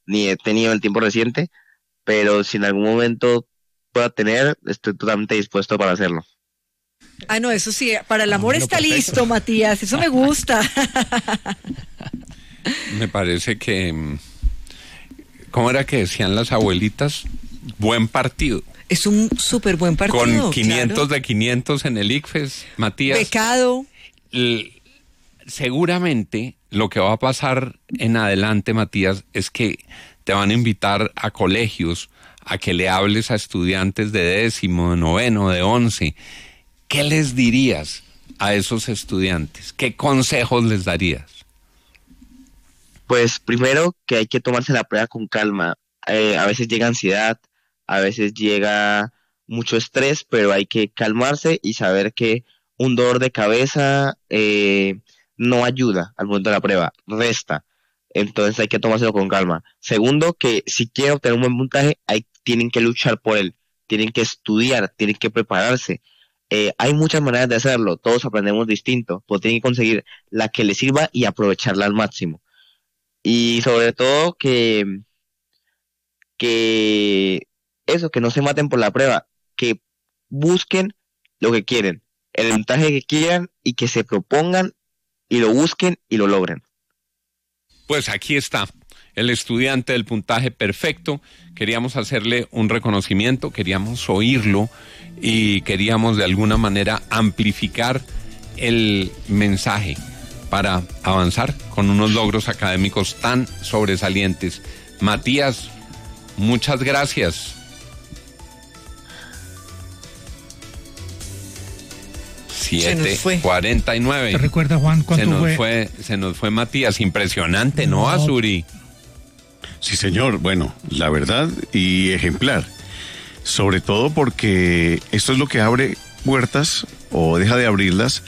ni he tenido el tiempo reciente, pero si en algún momento pueda tener, estoy totalmente dispuesto para hacerlo. Ah, no, eso sí, para el amor bueno, está perfecto. listo, Matías, eso me gusta. Me parece que, ¿cómo era que decían las abuelitas? Buen partido. Es un súper buen partido. Con 500 claro. de 500 en el ICFES, Matías. Becado. Seguramente lo que va a pasar en adelante, Matías, es que te van a invitar a colegios a que le hables a estudiantes de 10º, de 9º, de 11. ¿Qué les dirías a esos estudiantes? ¿Qué consejos les darías? Pues primero que hay que tomarse la prueba con calma. A veces llega ansiedad, a veces llega mucho estrés, pero hay que calmarse y saber que un dolor de cabeza no ayuda al momento de la prueba, resta. Entonces hay que tomárselo con calma. Segundo, que si quieren obtener un buen puntaje, tienen que luchar por él, tienen que estudiar, tienen que prepararse. Hay muchas maneras de hacerlo, todos aprendemos distinto, pero tienen que conseguir la que les sirva y aprovecharla al máximo. Y sobre todo que eso, que no se maten por la prueba, que busquen lo que quieren, el puntaje que quieran y que se propongan y lo busquen y lo logren. Pues aquí está, el estudiante del puntaje perfecto. Queríamos hacerle un reconocimiento, queríamos oírlo y queríamos de alguna manera amplificar el mensaje para avanzar con unos logros académicos tan sobresalientes. Matías, muchas gracias. Se nos fue. 7:49. ¿Te recuerda, Juan, cuánto fue? Se nos fue Matías. Impresionante, ¿no, Azuri? Sí, señor. Bueno, la verdad y ejemplar. Sobre todo porque esto es lo que abre puertas o deja de abrirlas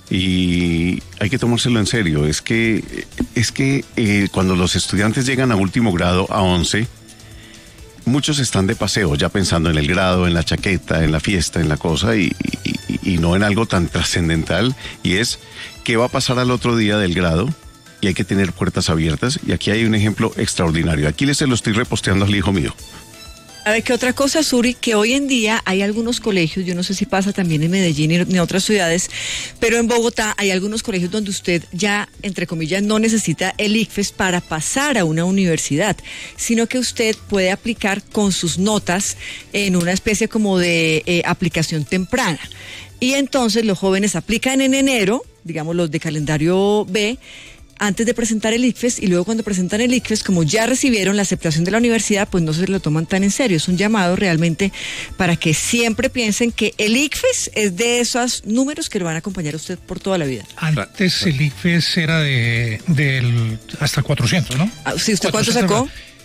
y hay que tomárselo en serio. Es que cuando los estudiantes llegan a último grado, a 11, muchos están de paseo, ya pensando en el grado, en la chaqueta, en la fiesta, en la cosa y no en algo tan trascendental, y es qué va a pasar al otro día del grado, y hay que tener puertas abiertas, y aquí hay un ejemplo extraordinario. Aquí se lo estoy reposteando al hijo mío. A ver, ¿qué otra cosa, Suri? Que hoy en día hay algunos colegios, yo no sé si pasa también en Medellín y en otras ciudades, pero en Bogotá hay algunos colegios donde usted ya, entre comillas, no necesita el ICFES para pasar a una universidad, sino que usted puede aplicar con sus notas en una especie como de aplicación temprana. Y entonces los jóvenes aplican en enero, digamos los de calendario B, antes de presentar el ICFES, y luego cuando presentan el ICFES, como ya recibieron la aceptación de la universidad, pues no se lo toman tan en serio. Es un llamado realmente para que siempre piensen que el ICFES es de esos números que lo van a acompañar a usted por toda la vida. Antes el ICFES era del hasta 400, ¿no? ¿Sí, usted cuánto sacó?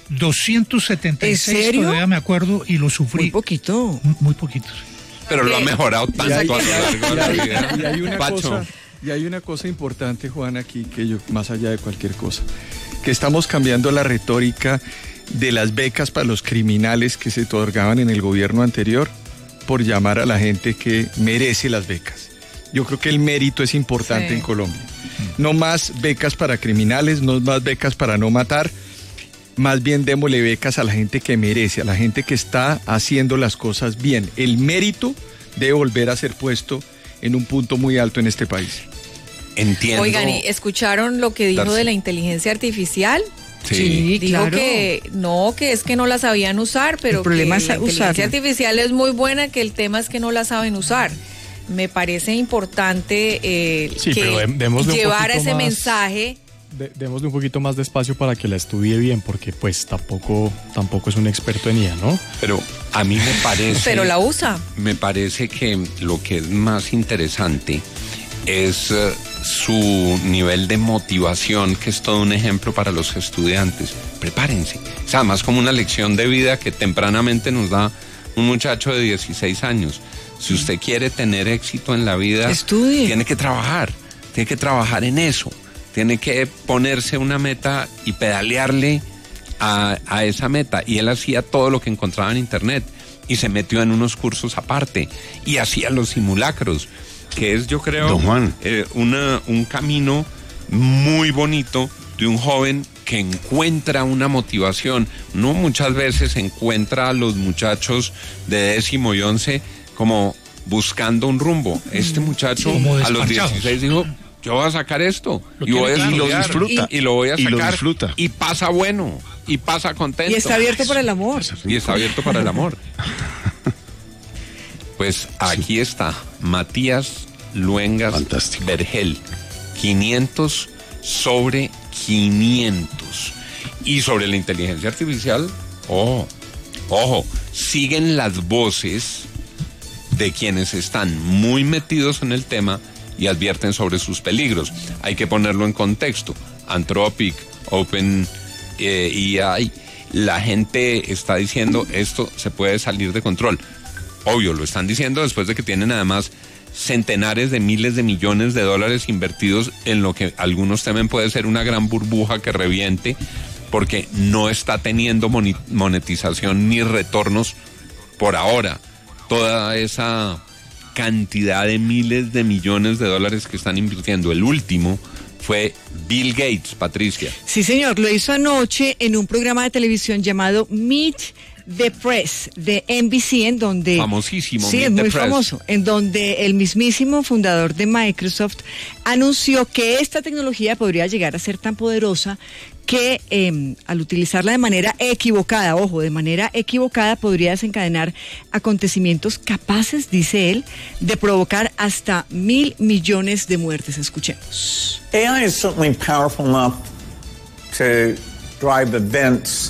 276, ¿En serio? todavía me acuerdo, y lo sufrí. Muy poquito. Muy poquitos. Pero lo ha mejorado tanto a lo largo de la vida. Y hay una Pacho. cosa... Y hay una cosa importante, Juan, aquí, que yo, más allá de cualquier cosa, que estamos cambiando la retórica de las becas para los criminales que se otorgaban en el gobierno anterior por llamar a la gente que merece las becas. Yo creo que el mérito es importante en Colombia. No más becas para criminales, no más becas para no matar, más bien démosle becas a la gente que merece, a la gente que está haciendo las cosas bien. El mérito debe volver a ser puesto en un punto muy alto en este país. Entiendo. Oigan, ¿y escucharon lo que dijo Darcy de la inteligencia artificial? Sí. Dijo claro. que es que no la sabían usar, pero El problema que es la inteligencia usarla. artificial es muy buena, que el tema es que no la saben usar. Me parece importante Sí, pero démosle un llevar poquito ese más. mensaje. Démosle un poquito más de espacio para que la estudie bien, porque pues tampoco es un experto en ella, ¿no? Pero a mí me parece... Pero la usa. Me parece que lo que es más interesante es su nivel de motivación, que es todo un ejemplo para los estudiantes. Prepárense. O sea, más como una lección de vida que tempranamente nos da un muchacho de 16 años. Si usted quiere tener éxito en la vida, estudie. tiene que trabajar en eso. Tiene que ponerse una meta y pedalearle a esa meta. Y él hacía todo lo que encontraba en internet y se metió en unos cursos aparte y hacía los simulacros, que es, yo creo, Don Juan. un camino muy bonito de un joven que encuentra una motivación. No muchas veces encuentra a los muchachos de 10º y 11 como buscando un rumbo. Este muchacho a los 16 dijo, yo voy a sacar esto y voy a lo disfruta y lo voy a sacar y lo disfruta y pasa bueno y pasa contento y está abierto para el amor. Y está abierto para el amor. Pues aquí está Matías Luengas Fantástico. Vergel, 500 sobre 500. Y sobre la inteligencia artificial, ojo, siguen las voces de quienes están muy metidos en el tema y advierten sobre sus peligros. Hay que ponerlo en contexto. Anthropic, OpenAI, la gente está diciendo esto se puede salir de control. Obvio, lo están diciendo después de que tienen además centenares de miles de millones de dólares invertidos en lo que algunos temen puede ser una gran burbuja que reviente, porque no está teniendo monetización ni retornos por ahora. Toda esa cantidad de miles de millones de dólares que están invirtiendo. El último fue Bill Gates, Patricia. Sí, señor, lo hizo anoche en un programa de televisión llamado Meet the Press de NBC, en donde... Famosísimo. Sí, es muy famoso, en donde el mismísimo fundador de Microsoft anunció que esta tecnología podría llegar a ser tan poderosa que al utilizarla de manera equivocada, de manera equivocada, podría desencadenar acontecimientos capaces, dice él, de provocar hasta 1.000 millones de muertes. Escuchemos. AI is certainly powerful enough to drive events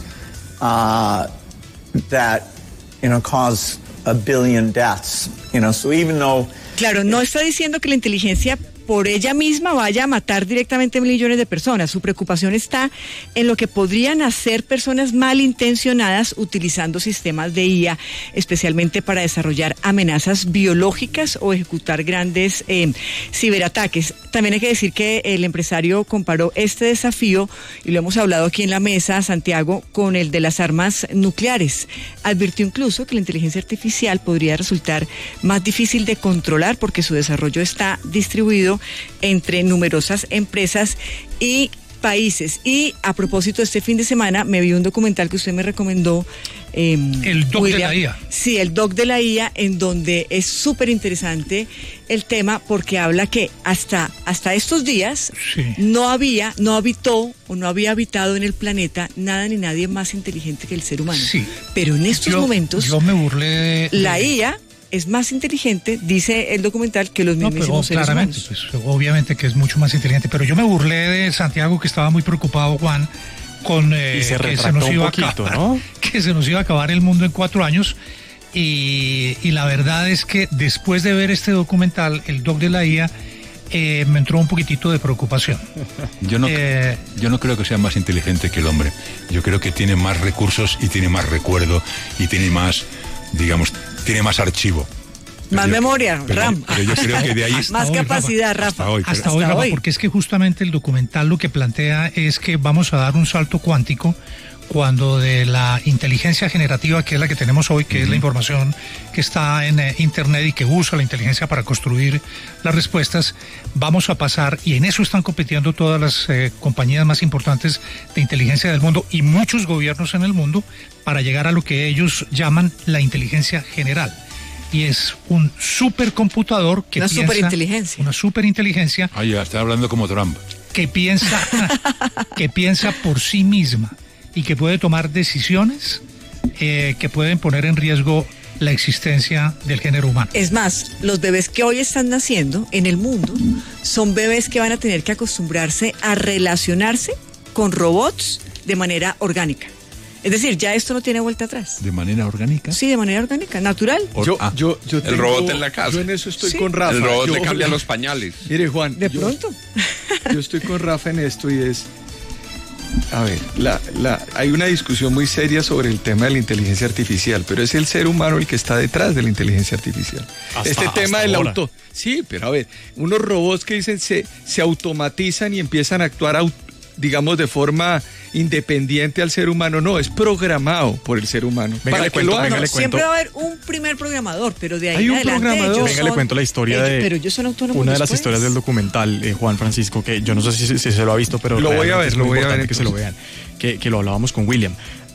that, cause 1 billion deaths. So even though... Claro, no está diciendo que la inteligencia por ella misma vaya a matar directamente millones de personas. Su preocupación está en lo que podrían hacer personas malintencionadas utilizando sistemas de IA, especialmente para desarrollar amenazas biológicas o ejecutar grandes ciberataques. También hay que decir que el empresario comparó este desafío, y lo hemos hablado aquí en la mesa, Santiago, con el de las armas nucleares. Advirtió incluso que la inteligencia artificial podría resultar más difícil de controlar porque su desarrollo está distribuido entre numerosas empresas y países. Y a propósito, este fin de semana me vi un documental que usted me recomendó, el Doc William, de la IA. Sí, el Doc de la IA, en donde es súper interesante el tema, porque habla que hasta estos días no había habitado en el planeta nada ni nadie más inteligente que el ser humano. Sí. Pero en estos momentos yo me burlé de la IA es más inteligente, dice el documental, que los mismísimos seres humanos. Pues, obviamente que es mucho más inteligente, pero yo me burlé de Santiago, que estaba muy preocupado, Juan, con y se que se nos iba poquito, a acabar, ¿no? Que se nos iba a acabar el mundo en 4 años, y la verdad es que después de ver este documental, el Doc de la IA, me entró un poquitito de preocupación. Yo no creo que sea más inteligente que el hombre. Yo creo que tiene más recursos y tiene más recuerdo y tiene más, tiene más archivo. Más memoria, RAM. Pero yo creo que de ahí... Más capacidad, Rafa. Hasta hoy, Rafa, porque es que justamente el documental lo que plantea es que vamos a dar un salto cuántico cuando de la inteligencia generativa, que es la que tenemos hoy, que es la información que está en Internet y que usa la inteligencia para construir las respuestas, vamos a pasar, y en eso están compitiendo todas las compañías más importantes de inteligencia del mundo y muchos gobiernos en el mundo, para llegar a lo que ellos llaman la inteligencia general. Y es un supercomputador que una superinteligencia. Una superinteligencia. Ah, ya, está hablando como Trump. Que piensa por sí misma y que puede tomar decisiones que pueden poner en riesgo la existencia del género humano. Es más, los bebés que hoy están naciendo en el mundo son bebés que van a tener que acostumbrarse a relacionarse con robots de manera orgánica. Es decir, ya esto no tiene vuelta atrás. ¿De manera orgánica? Sí, de manera orgánica, natural. Yo el robot en la casa. Yo en eso estoy con Rafa. El robot le cambia los pañales. Mire, Juan. De pronto. Yo estoy con Rafa en esto y es... A ver, hay una discusión muy seria sobre el tema de la inteligencia artificial, pero es el ser humano el que está detrás de la inteligencia artificial. Este tema del auto... Sí, pero a ver, unos robots que dicen se automatizan y empiezan a actuar digamos, de forma independiente al ser humano, no, es programado por el ser humano. Venga, le cuento, siempre va a haber un primer programador, pero de ahí hay en un adelante programador. Venga, le cuento la historia pero ellos son autónomos una de las después. historias del documental, Juan Francisco, que yo no sé si se lo ha visto, pero lo voy a ver, es lo muy voy a ver importante que se lo vean, que lo hablábamos con William.